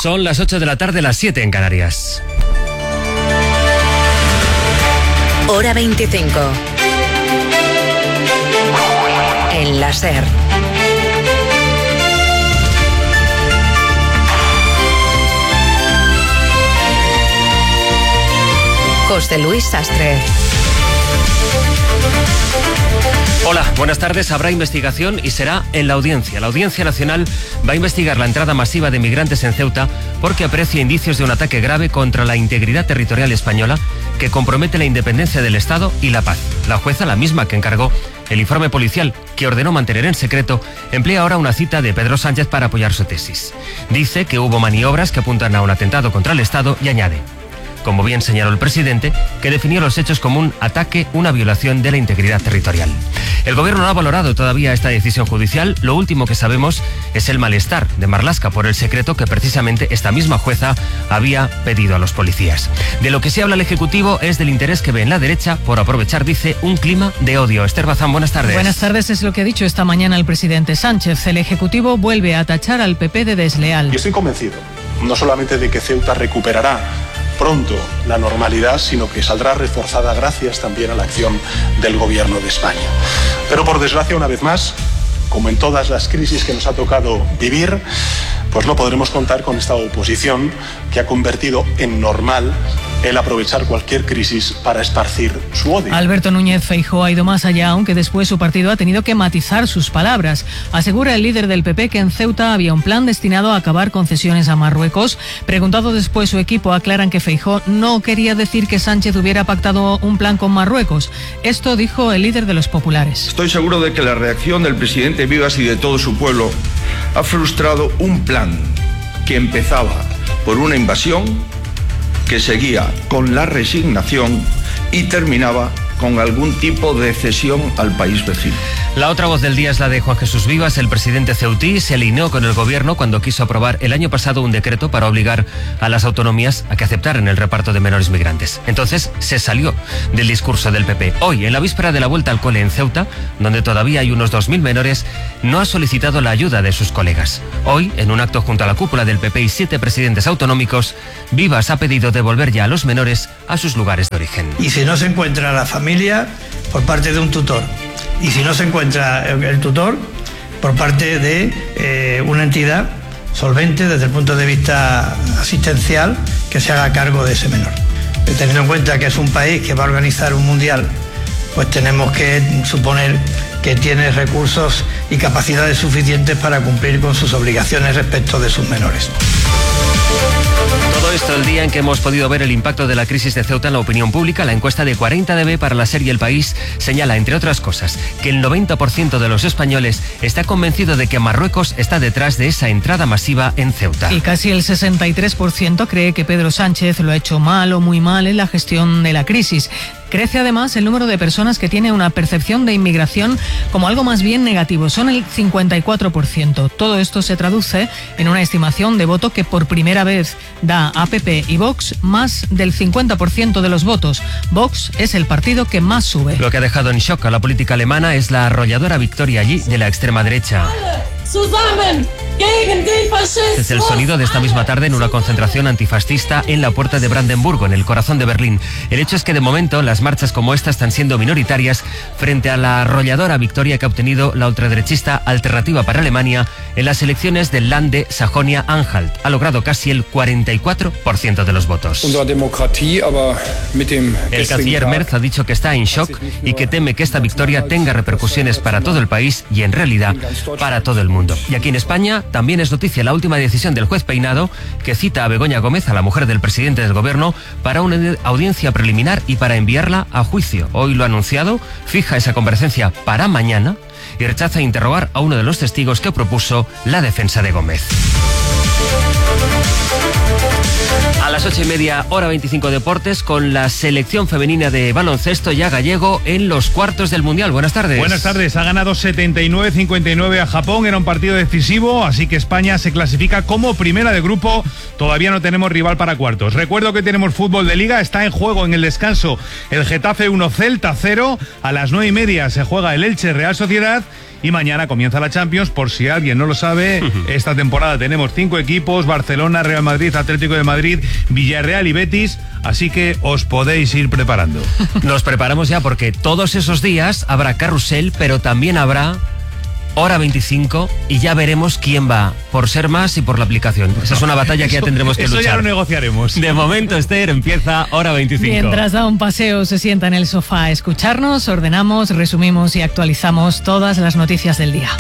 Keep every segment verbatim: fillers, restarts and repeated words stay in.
Son las ocho de la tarde, las siete en Canarias. Hora veinticinco. En la SER. José Luis Sastre. Hola, buenas tardes. Habrá investigación y será en la Audiencia. La Audiencia Nacional va a investigar la entrada masiva de migrantes en Ceuta porque aprecia indicios de un ataque grave contra la integridad territorial española que compromete la independencia del Estado y la paz. La jueza, la misma que encargó el informe policial que ordenó mantener en secreto, emplea ahora una cita de Pedro Sánchez para apoyar su tesis. Dice que hubo maniobras que apuntan a un atentado contra el Estado y añade, como bien señaló el presidente, que definió los hechos como un ataque, una violación de la integridad territorial. El gobierno no ha valorado todavía esta decisión judicial. Lo último que sabemos es el malestar de Marlaska por el secreto que precisamente esta misma jueza había pedido a los policías. De lo que sí habla el Ejecutivo es del interés que ve en la derecha por aprovechar, dice, un clima de odio. Esther Bazán, buenas tardes. Buenas tardes, es lo que ha dicho esta mañana el presidente Sánchez. El Ejecutivo vuelve a tachar al P P de desleal. Y estoy convencido, no solamente de que Ceuta recuperará pronto la normalidad, sino que saldrá reforzada gracias también a la acción del Gobierno de España. Pero por desgracia, una vez más, como en todas las crisis que nos ha tocado vivir, pues no podremos contar con esta oposición que ha convertido en normal el aprovechar cualquier crisis para esparcir su odio. Alberto Núñez Feijóo ha ido más allá, aunque después su partido ha tenido que matizar sus palabras. Asegura el líder del P P que en Ceuta había un plan destinado a acabar concesiones a Marruecos. Preguntado después su equipo, aclaran que Feijóo no quería decir que Sánchez hubiera pactado un plan con Marruecos. Esto dijo el líder de los populares. Estoy seguro de que la reacción del presidente Vivas y de todo su pueblo ha frustrado un plan que empezaba por una invasión, que seguía con la resignación y terminaba con algún tipo de cesión al país vecino. La otra voz del día es la de Juan Jesús Vivas. El presidente ceutí se alineó con el gobierno cuando quiso aprobar el año pasado un decreto para obligar a las autonomías a que aceptaran el reparto de menores migrantes. Entonces se salió del discurso del P P. Hoy, en la víspera de la vuelta al cole en Ceuta, donde todavía hay unos dos mil menores, no ha solicitado la ayuda de sus colegas. Hoy, en un acto junto a la cúpula del P P y siete presidentes autonómicos, Vivas ha pedido devolver ya a los menores a sus lugares de origen. Y si no se encuentra la familia, por parte de un tutor. Y si no se encuentra el tutor, por parte de eh, una entidad solvente desde el punto de vista asistencial que se haga cargo de ese menor. Teniendo en cuenta que es un país que va a organizar un mundial, pues tenemos que suponer que tiene recursos y capacidades suficientes para cumplir con sus obligaciones respecto de sus menores. Todo esto el día en que hemos podido ver el impacto de la crisis de Ceuta en la opinión pública. La encuesta de cuarenta D B para la serie El País señala, entre otras cosas, que el noventa por ciento de los españoles está convencido de que Marruecos está detrás de esa entrada masiva en Ceuta. Y casi el sesenta y tres por ciento cree que Pedro Sánchez lo ha hecho mal o muy mal en la gestión de la crisis. Crece además el número de personas que tiene una percepción de inmigración como algo más bien negativo. Son el cincuenta y cuatro por ciento. Todo esto se traduce en una estimación de voto que por primera vez da a P P y Vox más del cincuenta por ciento de los votos. Vox es el partido que más sube. Lo que ha dejado en shock a la política alemana es la arrolladora victoria allí de la extrema derecha. Es el sonido de esta misma tarde en una concentración antifascista en la puerta de Brandenburgo, en el corazón de Berlín. El hecho es que de momento las marchas como esta están siendo minoritarias frente a la arrolladora victoria que ha obtenido la ultraderechista Alternativa para Alemania en las elecciones del Land de Sajonia-Anhalt. Ha logrado casi el cuarenta y cuatro por ciento de los votos. El canciller Merz ha dicho que está en shock y que teme que esta victoria tenga repercusiones para todo el país y en realidad para todo el mundo. Y aquí en España también es noticia la última decisión del juez Peinado, que cita a Begoña Gómez, a la mujer del presidente del gobierno, para una audiencia preliminar y para enviarla a juicio. Hoy lo ha anunciado, fija esa comparecencia para mañana y rechaza interrogar a uno de los testigos que propuso la defensa de Gómez. A las ocho y media, hora veinticinco deportes, con la selección femenina de baloncesto ya gallego en los cuartos del Mundial. Buenas tardes. Buenas tardes. Ha ganado setenta y nueve a cincuenta y nueve a Japón. Era un partido decisivo, así que España se clasifica como primera de grupo. Todavía no tenemos rival para cuartos. Recuerdo que tenemos fútbol de liga. Está en juego en el descanso el Getafe uno, Celta cero. A las nueve y media se juega el Elche Real Sociedad. y mañana comienza la Champions. Por si alguien no lo sabe, esta temporada tenemos cinco equipos: Barcelona, Real Madrid, Atlético de Madrid, Villarreal y Betis, así que os podéis ir preparando. Nos preparamos ya porque todos esos días habrá carrusel, pero también habrá Hora veinticinco y ya veremos quién va por ser más y por la aplicación. Esa es una batalla que ya tendremos que eso luchar. Eso ya lo negociaremos. De momento, Esther, empieza Hora veinticinco. Mientras da un paseo, se sienta en el sofá a escucharnos, ordenamos, resumimos y actualizamos todas las noticias del día.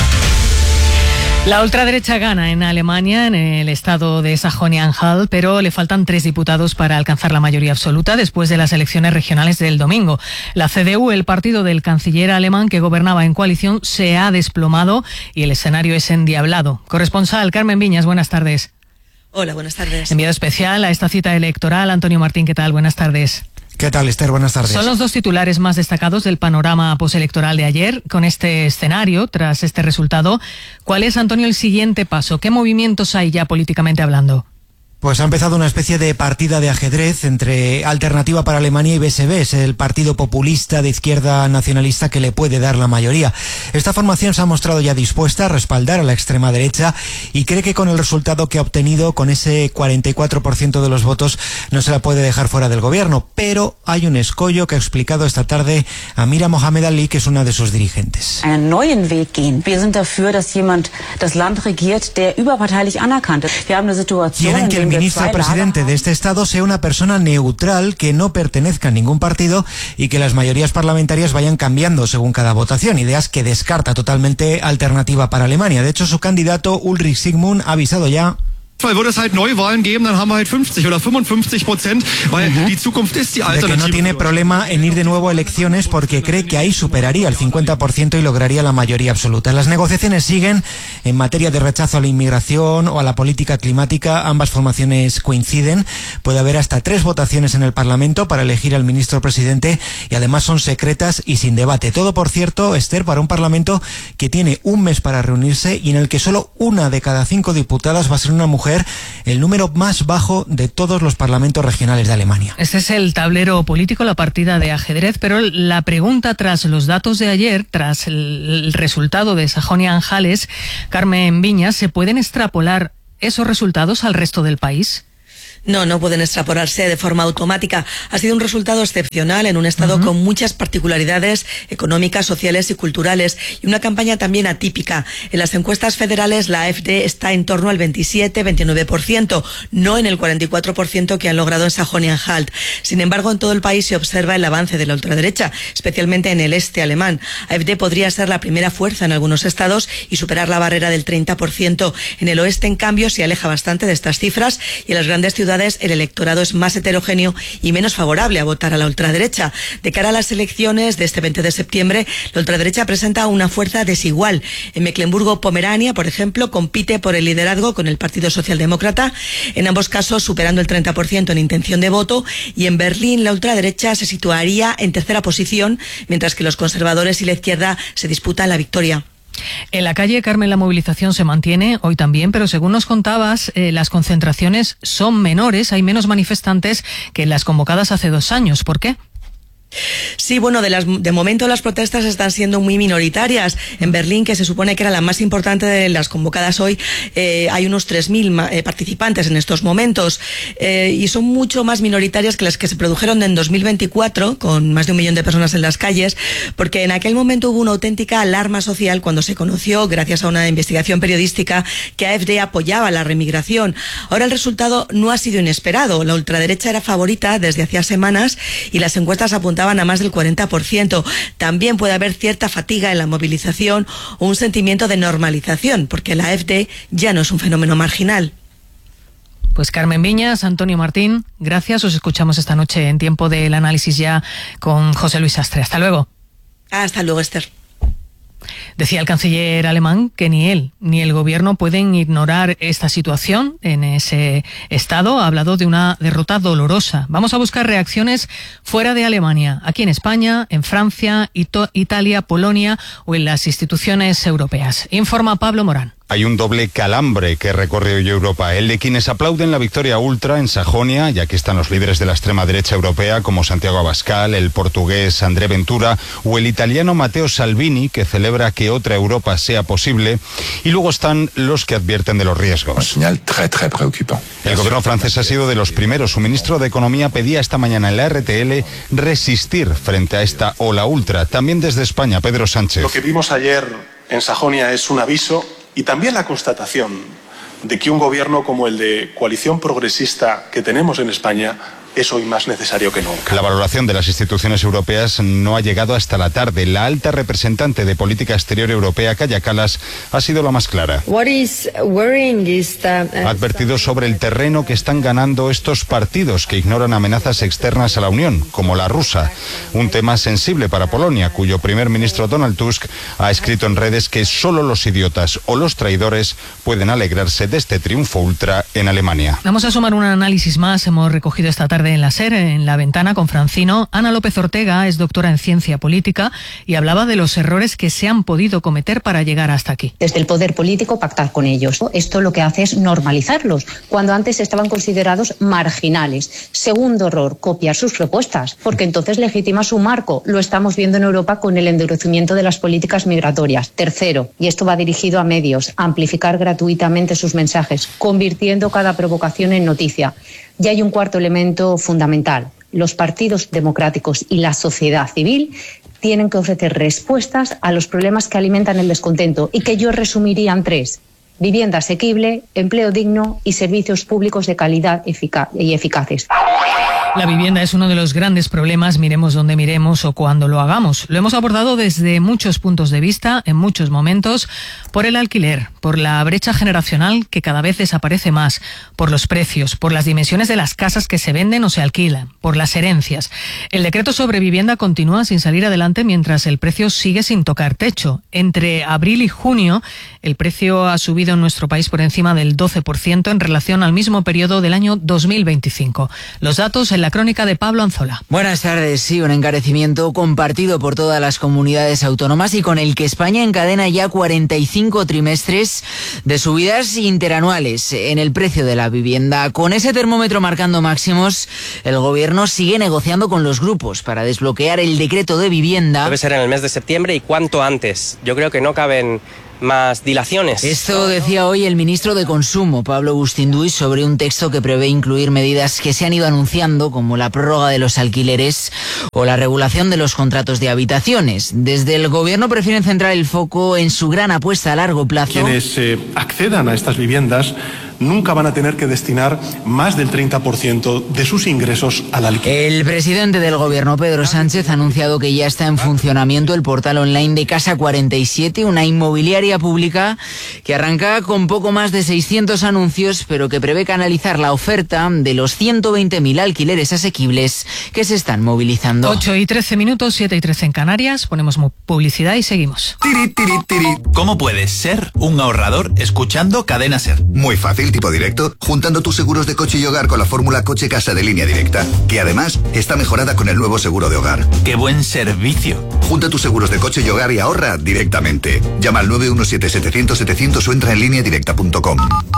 La ultraderecha gana en Alemania, en el estado de Sajonia-Anhalt, pero le faltan tres diputados para alcanzar la mayoría absoluta después de las elecciones regionales del domingo. La C D U, el partido del canciller alemán que gobernaba en coalición, se ha desplomado y el escenario es endiablado. Corresponsal Carmen Viñas, buenas tardes. Hola, buenas tardes. Enviado especial a esta cita electoral, Antonio Martín, ¿qué tal? Buenas tardes. ¿Qué tal, Esther? Buenas tardes. Son los dos titulares más destacados del panorama postelectoral de ayer. Con este escenario, tras este resultado, ¿cuál es, Antonio, el siguiente paso? ¿Qué movimientos hay ya políticamente hablando? Pues ha empezado una especie de partida de ajedrez entre Alternativa para Alemania y B S B, es el partido populista de izquierda nacionalista que le puede dar la mayoría. Esta formación se ha mostrado ya dispuesta a respaldar a la extrema derecha y cree que con el resultado que ha obtenido, con ese cuarenta y cuatro por ciento de los votos, no se la puede dejar fuera del gobierno. Pero hay un escollo que ha explicado esta tarde Amira Mohamed Ali, que es una de sus dirigentes. Einen neuen Weg gehen. Wir sind dafür, dass jemand das Land regiert, der überparteilich anerkannt ist. Wir haben eine Situation, Quieren que el ministro presidente de este estado sea una persona neutral, que no pertenezca a ningún partido y que las mayorías parlamentarias vayan cambiando según cada votación. Ideas que descarta totalmente Alternativa para Alemania. De hecho, su candidato Ulrich Sigmund ha avisado ya. Würde es halt Neuwahlen geben, dann haben wir halt fünfzig oder fünfundfünfzig Prozent, weil uh-huh. die Zukunft ist die Alternative. De que no tiene problema en ir de nuevo a elecciones porque cree que ahí superaría el cincuenta por ciento y lograría la mayoría absoluta. Las negociaciones siguen en materia de rechazo a la inmigración o a la política climática. Ambas formaciones coinciden. Puede haber hasta tres votaciones en el Parlamento para elegir al ministro presidente y además son secretas y sin debate. Todo, por cierto, Esther, para un Parlamento que tiene un mes para reunirse y en el que solo una de cada cinco diputadas va a ser una mujer, el número más bajo de todos los parlamentos regionales de Alemania. Este es el tablero político, la partida de ajedrez, pero la pregunta tras los datos de ayer, tras el resultado de Sajonia-Anhalt es, Carmen Viñas, ¿se pueden extrapolar esos resultados al resto del país? No, no pueden extrapolarse de forma automática. Ha sido un resultado excepcional en un estado uh-huh. con muchas particularidades económicas, sociales y culturales y una campaña también atípica. En las encuestas federales la AfD está en torno al veintisiete a veintinueve por ciento, no en el cuarenta y cuatro por ciento que han logrado en Sajonia-Anhalt. Sin embargo, en todo el país se observa el avance de la ultraderecha, especialmente en el este alemán. AfD podría ser la primera fuerza en algunos estados y superar la barrera del treinta por ciento. En el oeste, en cambio, se aleja bastante de estas cifras y en las grandes ciudades el electorado es más heterogéneo y menos favorable a votar a la ultraderecha. De cara a las elecciones de este veinte de septiembre, la ultraderecha presenta una fuerza desigual. En Mecklemburgo-Pomerania, por ejemplo, compite por el liderazgo con el Partido Socialdemócrata, en ambos casos superando el treinta por ciento en intención de voto, y en Berlín la ultraderecha se situaría en tercera posición, mientras que los conservadores y la izquierda se disputan la victoria. En la calle, Carmen, la movilización se mantiene hoy también, pero según nos contabas, eh, las concentraciones son menores, hay menos manifestantes que las convocadas hace dos años. ¿Por qué? Sí, bueno, de, las, de momento las protestas están siendo muy minoritarias. En Berlín, que se supone que era la más importante de las convocadas hoy, eh, hay unos tres mil eh, participantes en estos momentos eh, y son mucho más minoritarias que las que se produjeron en dos mil veinticuatro, con más de un millón de personas en las calles, porque en aquel momento hubo una auténtica alarma social cuando se conoció, gracias a una investigación periodística, que AfD apoyaba la remigración. Ahora el resultado no ha sido inesperado. La ultraderecha era favorita desde hacía semanas y las encuestas apuntaban a más del cuarenta por ciento. También puede haber cierta fatiga en la movilización o un sentimiento de normalización, porque la AfD ya no es un fenómeno marginal. Pues Carmen Viñas, Antonio Martín, gracias. Os escuchamos esta noche en Tiempo del Análisis ya con José Luis Sastre. Hasta luego. Hasta luego, Esther. Decía el canciller alemán que ni él ni el gobierno pueden ignorar esta situación en ese estado. Ha hablado de una derrota dolorosa. Vamos a buscar reacciones fuera de Alemania, aquí en España, en Francia, Ito- Italia, Polonia o en las instituciones europeas. Informa Pablo Morán. Hay un doble calambre que recorre hoy Europa, el de quienes aplauden la victoria ultra en Sajonia, y aquí están los líderes de la extrema derecha europea como Santiago Abascal, el portugués André Ventura o el italiano Matteo Salvini, que celebra que otra Europa sea posible, y luego están los que advierten de los riesgos. El gobierno francés ha sido de los primeros. Su ministro de Economía pedía esta mañana en la R T L resistir frente a esta ola ultra. También desde España, Pedro Sánchez. Lo que vimos ayer en Sajonia es un aviso y también la constatación de que un gobierno como el de coalición progresista que tenemos en España es hoy más necesario que nunca. La valoración de las instituciones europeas no ha llegado hasta la tarde. La alta representante de política exterior europea, Kaja Kallas, ha sido la más clara. What is worrying is that, uh, ha advertido sobre el terreno que están ganando estos partidos que ignoran amenazas externas a la Unión, como la rusa. Un tema sensible para Polonia, cuyo primer ministro Donald Tusk ha escrito en redes que solo los idiotas o los traidores pueden alegrarse de este triunfo ultra en Alemania. Vamos a sumar un análisis más. Hemos recogido esta tarde en la SER, en La Ventana, con Francino. Ana López Ortega es doctora en ciencia política y hablaba de los errores que se han podido cometer para llegar hasta aquí. Desde el poder político, pactar con ellos. Esto lo que hace es normalizarlos, cuando antes estaban considerados marginales. Segundo error, copiar sus propuestas, porque entonces legitima su marco. Lo estamos viendo en Europa con el endurecimiento de las políticas migratorias. Tercero, y esto va dirigido a medios, amplificar gratuitamente sus mensajes, convirtiendo cada provocación en noticia. Y hay un cuarto elemento fundamental. Los partidos democráticos y la sociedad civil tienen que ofrecer respuestas a los problemas que alimentan el descontento y que yo resumiría en tres: vivienda asequible, empleo digno y servicios públicos de calidad efica- y eficaces. La vivienda es uno de los grandes problemas, miremos donde miremos o cuando lo hagamos. Lo hemos abordado desde muchos puntos de vista, en muchos momentos, por el alquiler, por la brecha generacional que cada vez desaparece más, por los precios, por las dimensiones de las casas que se venden o se alquilan, por las herencias. El decreto sobre vivienda continúa sin salir adelante mientras el precio sigue sin tocar techo. Entre abril y junio, el precio ha subido en nuestro país por encima del doce por ciento en relación al mismo periodo del año dos mil veinticinco. Los datos en la crónica de Pablo Anzola. Buenas tardes. Sí, un encarecimiento compartido por todas las comunidades autónomas y con el que España encadena ya cuarenta y cinco trimestres de subidas interanuales en el precio de la vivienda. Con ese termómetro marcando máximos, el gobierno sigue negociando con los grupos para desbloquear el decreto de vivienda. Debe ser en el mes de septiembre y cuanto antes. Yo creo que no caben más dilaciones. Esto decía hoy el ministro de Consumo, Pablo Bustinduy, sobre un texto que prevé incluir medidas que se han ido anunciando, como la prórroga de los alquileres o la regulación de los contratos de habitaciones. Desde el gobierno prefieren centrar el foco en su gran apuesta a largo plazo. Quienes eh, accedan a estas viviendas nunca van a tener que destinar más del treinta por ciento de sus ingresos al alquiler. El presidente del gobierno, Pedro Sánchez, ha anunciado que ya está en funcionamiento el portal online de Casa cuarenta y siete, una inmobiliaria pública que arranca con poco más de seiscientos anuncios, pero que prevé canalizar la oferta de los ciento veinte mil alquileres asequibles que se están movilizando. ocho y trece minutos, siete y trece en Canarias. Ponemos publicidad y seguimos. Tiri, tiri, tiri. ¿Cómo puedes ser un ahorrador escuchando Cadena SER? Muy fácil, tipo directo, juntando tus seguros de coche y hogar con la fórmula Coche Casa de Línea Directa, que además está mejorada con el nuevo seguro de hogar. ¡Qué buen servicio! Junta tus seguros de coche y hogar y ahorra directamente. Llama al nueve uno siete setecientos setecientos o entra en línea directa punto com.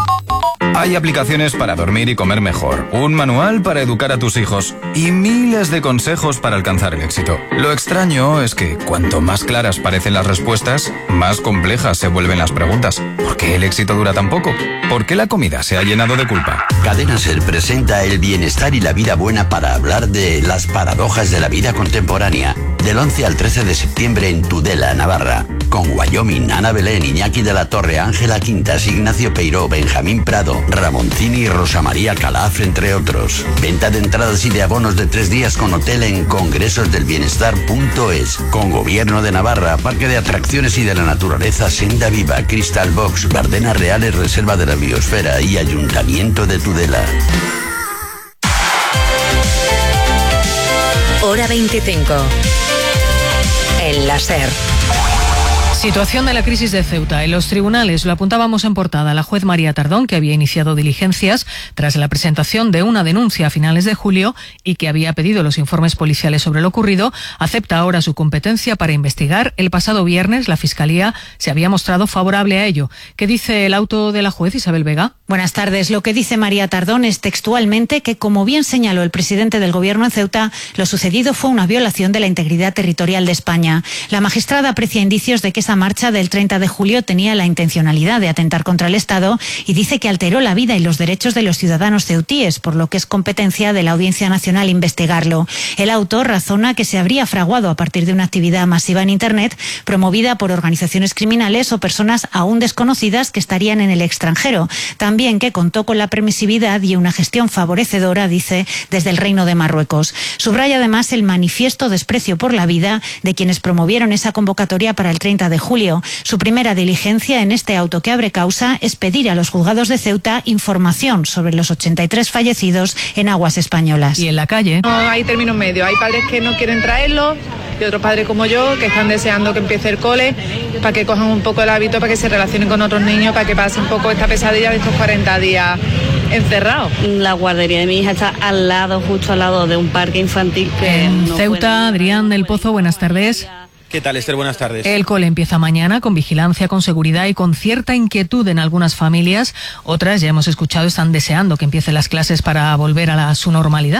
Hay aplicaciones para dormir y comer mejor, un manual para educar a tus hijos y miles de consejos para alcanzar el éxito. Lo extraño es que cuanto más claras parecen las respuestas, más complejas se vuelven las preguntas. ¿Por qué el éxito dura tan poco? ¿Por qué la comida se ha llenado de culpa? Cadena SER presenta el bienestar y la vida buena para hablar de las paradojas de la vida contemporánea. Del once al trece de septiembre en Tudela, Navarra. Con Wyoming, Ana Belén, Iñaki de la Torre, Ángela Quintas, Ignacio Peiró, Benjamín Prado, Ramoncini y Rosa María Calaf, entre otros. Venta de entradas y de abonos de tres días con hotel en congresos del bienestar punto es. Con Gobierno de Navarra, Parque de Atracciones y de la Naturaleza, Senda Viva, Crystal Box, Bardenas Reales, Reserva de la Biosfera y Ayuntamiento de Tudela. Hora veinticinco. En la SER. Situación de la crisis de Ceuta. En los tribunales, lo apuntábamos en portada, la juez María Tardón, que había iniciado diligencias tras la presentación de una denuncia a finales de julio y que había pedido los informes policiales sobre lo ocurrido, acepta ahora su competencia para investigar. El pasado viernes la Fiscalía se había mostrado favorable a ello. ¿Qué dice el auto de la juez Isabel Vega? Buenas tardes. Lo que dice María Tardón es textualmente que, como bien señaló el presidente del Gobierno en Ceuta, lo sucedido fue una violación de la integridad territorial de España. La magistrada aprecia indicios de que esa marcha del treinta de julio tenía la intencionalidad de atentar contra el Estado y dice que alteró la vida y los derechos de los ciudadanos ceutíes, por lo que es competencia de la Audiencia Nacional investigarlo. El autor razona que se habría fraguado a partir de una actividad masiva en Internet promovida por organizaciones criminales o personas aún desconocidas que estarían en el extranjero. También que contó con la permisividad y una gestión favorecedora, dice, desde el Reino de Marruecos. Subraya además el manifiesto desprecio por la vida de quienes promovieron esa convocatoria para el treinta de julio. Su primera diligencia en este auto que abre causa es pedir a los juzgados de Ceuta información sobre los ochenta y tres fallecidos en aguas españolas. Y en la calle. No hay término medio. Hay padres que no quieren traerlo y otros padres como yo que están deseando que empiece el cole para que cojan un poco el hábito, para que se relacionen con otros niños, para que pasen un poco esta pesadilla de estos cuarenta días encerrados. La guardería de mi hija está al lado, justo al lado de un parque infantil que en no Ceuta, pueden... Adrián del Pozo, buenas tardes. ¿Qué tal, Esther? Buenas tardes. El cole empieza mañana con vigilancia, con seguridad y con cierta inquietud en algunas familias. Otras, ya hemos escuchado, están deseando que empiecen las clases para volver a la, su normalidad.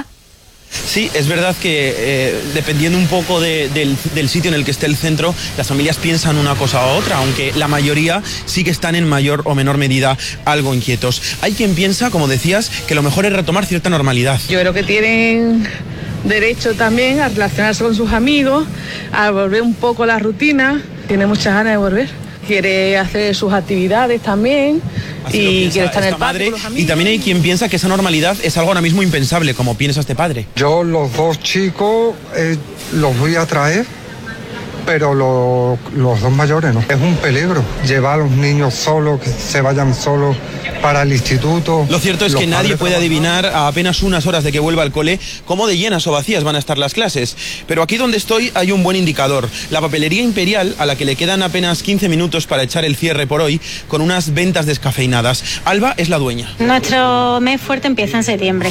Sí, es verdad que eh, dependiendo un poco de, del, del sitio en el que esté el centro, las familias piensan una cosa u otra, aunque la mayoría sí que están en mayor o menor medida algo inquietos. Hay quien piensa, como decías, que lo mejor es retomar cierta normalidad. Yo creo que tienen derecho también a relacionarse con sus amigos, a volver un poco a la rutina. Tiene muchas ganas de volver. Quiere hacer sus actividades también y quiere estar en el patio con los amigos. Y también hay quien piensa que esa normalidad es algo ahora mismo impensable, como piensa este padre. Yo los dos chicos eh, los voy a traer, pero lo, los dos mayores no. Es un peligro llevar a los niños solos, que se vayan solos para el instituto. Lo cierto es que nadie puede adivinar a apenas unas horas de que vuelva al cole cómo de llenas o vacías van a estar las clases. Pero aquí donde estoy hay un buen indicador. La papelería Imperial, a la que le quedan apenas quince minutos para echar el cierre por hoy, con unas ventas descafeinadas. Alba es la dueña. Nuestro mes fuerte empieza en septiembre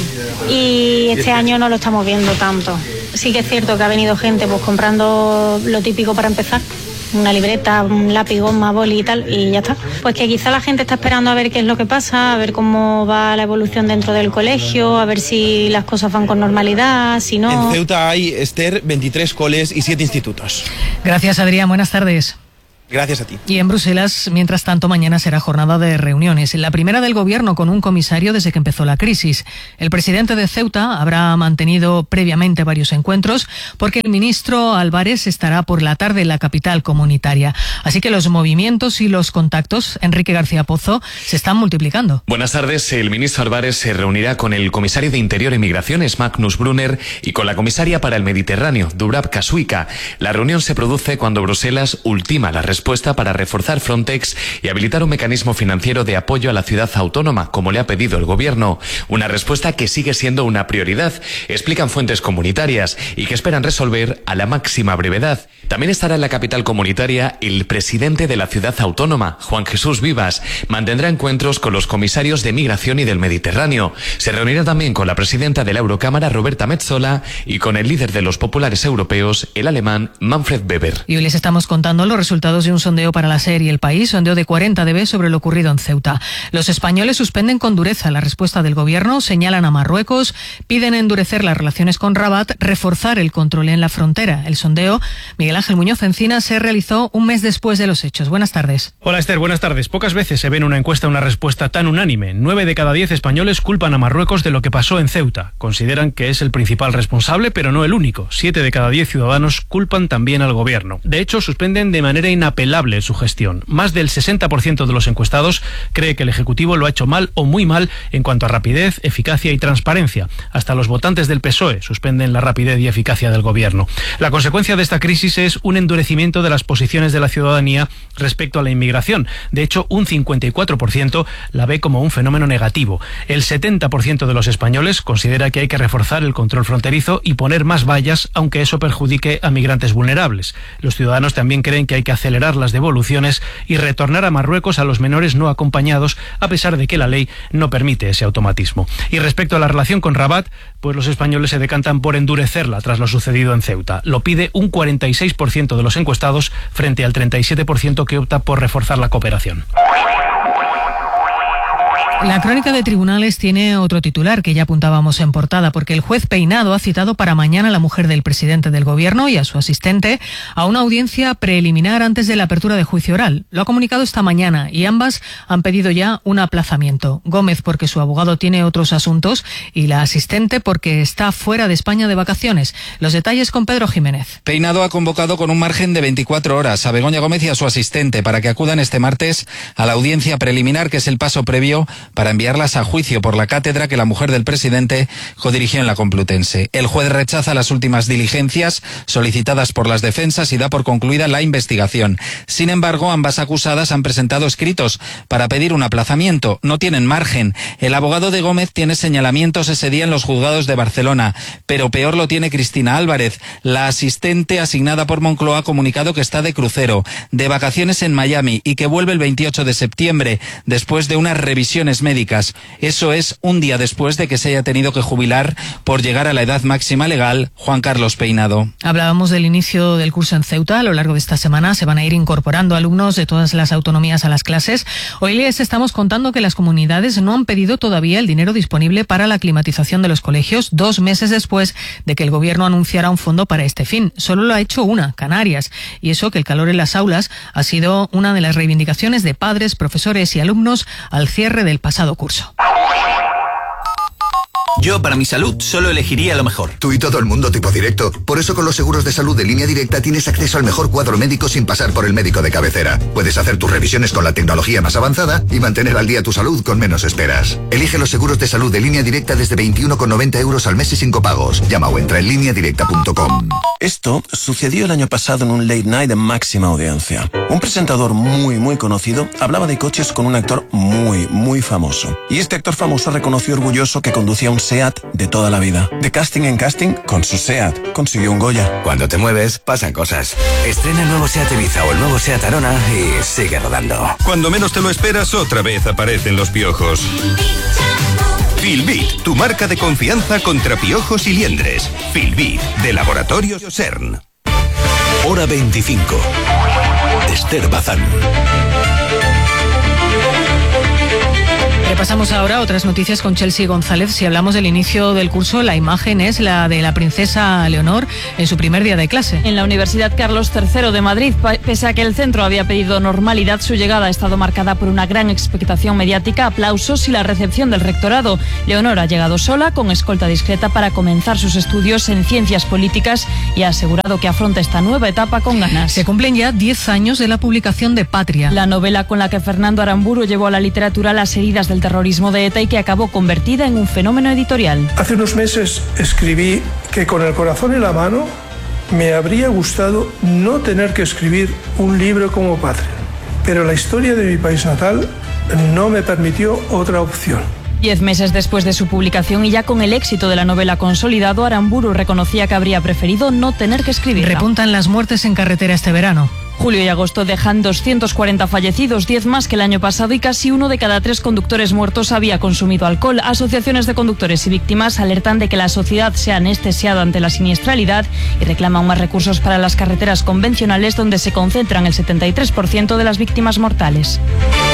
y este año no lo estamos viendo tanto. Sí que es cierto que ha venido gente pues comprando lo típico para empezar, una libreta, un lápiz, goma, boli y tal, y ya está. Pues que quizá la gente está esperando a ver qué es lo que pasa, a ver cómo va la evolución dentro del colegio, a ver si las cosas van con normalidad, si no... En Ceuta hay, Esther, veintitrés coles y siete institutos. Gracias, Adrián. Buenas tardes. Gracias a ti. Y en Bruselas, mientras tanto, mañana será jornada de reuniones. La primera del Gobierno con un comisario desde que empezó la crisis. El presidente de Ceuta habrá mantenido previamente varios encuentros porque el ministro Álvarez estará por la tarde en la capital comunitaria. Así que los movimientos y los contactos, Enrique García Pozo, se están multiplicando. Buenas tardes. El ministro Álvarez se reunirá con el comisario de Interior y Migraciones, Magnus Brunner, y con la comisaria para el Mediterráneo, Dubravka Suica. La reunión se produce cuando Bruselas ultima la respuesta para reforzar Frontex y habilitar un mecanismo financiero de apoyo a la ciudad autónoma, como le ha pedido el gobierno. Una respuesta que sigue siendo una prioridad, explican fuentes comunitarias, y que esperan resolver a la máxima brevedad. También estará en la capital comunitaria el presidente de la ciudad autónoma, Juan Jesús Vivas. Mantendrá encuentros con los comisarios de Migración y del Mediterráneo. Se reunirá también con la presidenta de la Eurocámara, Roberta Metsola, y con el líder de los populares europeos, el alemán Manfred Weber. Y hoy les estamos contando los resultados de un sondeo para la SER y El País, sondeo de cuarenta D B sobre lo ocurrido en Ceuta. Los españoles suspenden con dureza la respuesta del gobierno, señalan a Marruecos, piden endurecer las relaciones con Rabat, reforzar el control en la frontera. El sondeo, Miguel Ángel Muñoz Encina, se realizó un mes después de los hechos. Buenas tardes. Hola Esther, buenas tardes. Pocas veces se ve en una encuesta una respuesta tan unánime. Nueve de cada diez españoles culpan a Marruecos de lo que pasó en Ceuta. Consideran que es el principal responsable, pero no el único. Siete de cada diez ciudadanos culpan también al gobierno. De hecho, suspenden de manera inapelable su gestión. Más del sesenta por ciento de los encuestados cree que el Ejecutivo lo ha hecho mal o muy mal en cuanto a rapidez, eficacia y transparencia. Hasta los votantes del P S O E suspenden la rapidez y eficacia del gobierno. La consecuencia de esta crisis es un endurecimiento de las posiciones de la ciudadanía respecto a la inmigración. De hecho, un cincuenta y cuatro por ciento la ve como un fenómeno negativo. El setenta por ciento de los españoles considera que hay que reforzar el control fronterizo y poner más vallas, aunque eso perjudique a migrantes vulnerables. Los ciudadanos también creen que hay que acelerar acelerar las devoluciones y retornar a Marruecos a los menores no acompañados, a pesar de que la ley no permite ese automatismo. Y respecto a la relación con Rabat, pues los españoles se decantan por endurecerla tras lo sucedido en Ceuta. Lo pide un cuarenta y seis por ciento de los encuestados frente al treinta y siete por ciento que opta por reforzar la cooperación. La crónica de tribunales tiene otro titular que ya apuntábamos en portada, porque el juez Peinado ha citado para mañana a la mujer del presidente del gobierno y a su asistente a una audiencia preliminar antes de la apertura de juicio oral. Lo ha comunicado esta mañana y ambas han pedido ya un aplazamiento. Gómez porque su abogado tiene otros asuntos y la asistente porque está fuera de España de vacaciones. Los detalles con Pedro Jiménez. Peinado ha convocado con un margen de veinticuatro horas a Begoña Gómez y a su asistente para que acudan este martes a la audiencia preliminar, que es el paso previo para enviarlas a juicio por la cátedra que la mujer del presidente codirigió en la Complutense. El juez rechaza las últimas diligencias solicitadas por las defensas y da por concluida la investigación. Sin embargo, ambas acusadas han presentado escritos para pedir un aplazamiento. No tienen margen. El abogado de Gómez tiene señalamientos ese día en los juzgados de Barcelona, pero peor lo tiene Cristina Álvarez. La asistente asignada por Moncloa ha comunicado que está de crucero, de vacaciones en Miami y que vuelve el veintiocho de septiembre, después de unas revisiones médicas. Eso es un día después de que se haya tenido que jubilar por llegar a la edad máxima legal Juan Carlos Peinado. Hablábamos del inicio del curso en Ceuta. A lo largo de esta semana se van a ir incorporando alumnos de todas las autonomías a las clases. Hoy les estamos contando que las comunidades no han pedido todavía el dinero disponible para la climatización de los colegios, dos meses después de que el gobierno anunciara un fondo para este fin. Solo lo ha hecho una, Canarias. Y eso, que el calor en las aulas ha sido una de las reivindicaciones de padres, profesores y alumnos al cierre del pasado curso. Yo, para mi salud, solo elegiría lo mejor. Tú y todo el mundo tipo directo. Por eso con los seguros de salud de Línea Directa tienes acceso al mejor cuadro médico sin pasar por el médico de cabecera. Puedes hacer tus revisiones con la tecnología más avanzada y mantener al día tu salud con menos esperas. Elige los seguros de salud de Línea Directa desde veintiuno con noventa euros al mes y sin copagos. Llama o entra en línea directa punto com. Esto sucedió el año pasado en un late night de máxima audiencia. Un presentador muy, muy conocido hablaba de coches con un actor muy, muy famoso. Y este actor famoso reconoció orgulloso que conducía un SEAT de toda la vida. De casting en casting, con su SEAT consiguió un Goya. Cuando te mueves, pasan cosas. Estrena el nuevo SEAT Ibiza o el nuevo SEAT Arona y sigue rodando. Cuando menos te lo esperas, otra vez aparecen los piojos. Filbit, tu marca de confianza contra piojos y liendres. Filbit, de Laboratorios CERN. Hora veinticinco. Esther Bazán. Repasamos ahora otras noticias con Chelsea González. Si hablamos del inicio del curso, la imagen es la de la princesa Leonor en su primer día de clase. En la Universidad Carlos tercero de Madrid, pese a que el centro había pedido normalidad, su llegada ha estado marcada por una gran expectación mediática, aplausos y la recepción del rectorado. Leonor ha llegado sola, con escolta discreta, para comenzar sus estudios en ciencias políticas y ha asegurado que afronta esta nueva etapa con ganas. Se cumplen ya diez años de la publicación de Patria, la novela con la que Fernando Aramburu llevó a la literatura las heridas del terrorismo de ETA y que acabó convertida en un fenómeno editorial. Hace unos meses escribí que con el corazón en la mano me habría gustado no tener que escribir un libro como Patria, pero la historia de mi país natal no me permitió otra opción. Diez meses después de su publicación y ya con el éxito de la novela consolidado, Aramburu reconocía que habría preferido no tener que escribirla. Repuntan las muertes en carretera este verano. Julio y agosto dejan doscientos cuarenta fallecidos, diez más que el año pasado, y casi uno de cada tres conductores muertos había consumido alcohol. Asociaciones de conductores y víctimas alertan de que la sociedad se ha anestesiado ante la siniestralidad y reclaman más recursos para las carreteras convencionales, donde se concentran el setenta y tres por ciento de las víctimas mortales.